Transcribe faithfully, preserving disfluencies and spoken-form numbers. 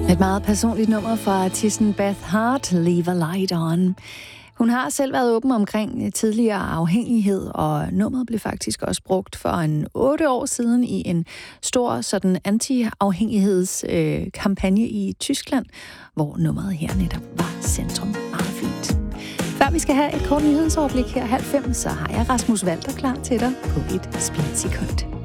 Et meget personligt nummer fra artisten Beth Hart, Leave a Light On. Hun har selv været åben omkring tidligere afhængighed, og nummeret blev faktisk også brugt for en otte år siden i en stor sådan anti-afhængighedskampagne øh, i Tyskland, hvor nummeret her netop var centrum. Meget fint. Før vi skal have et kort nyhedsoverblik her halv fem, så har jeg Rasmus Walter klar til dig på et splitsekund.